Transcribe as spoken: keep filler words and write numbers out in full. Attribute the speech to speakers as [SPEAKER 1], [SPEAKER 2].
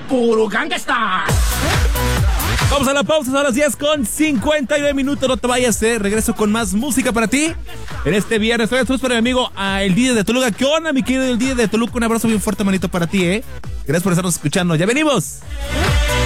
[SPEAKER 1] puro gangsta.
[SPEAKER 2] Vamos a la pausa, son las diez con cincuenta y nueve minutos. No te vayas, eh. Regreso con más música para ti en este viernes. Saludos para mi amigo a el D J de Toluca. ¿Qué onda, mi querido el D J de Toluca? Un abrazo bien fuerte, manito, para ti, eh. Gracias por estarnos escuchando. ¡Ya venimos!